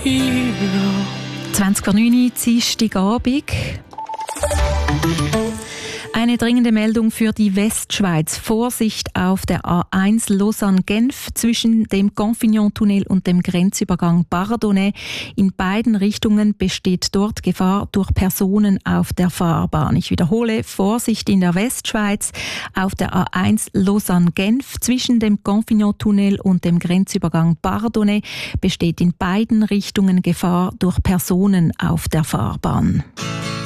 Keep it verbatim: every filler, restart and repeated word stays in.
zwanzig vor neun, Dienstagabend. Eine dringende Meldung für die Westschweiz. Vorsicht auf der A eins Lausanne-Genf zwischen dem Confignon-Tunnel und dem Grenzübergang Bardonnay. In beiden Richtungen besteht dort Gefahr durch Personen auf der Fahrbahn. Ich wiederhole, Vorsicht in der Westschweiz auf der A eins Lausanne-Genf zwischen dem Confignon-Tunnel und dem Grenzübergang Bardonnay besteht in beiden Richtungen Gefahr durch Personen auf der Fahrbahn.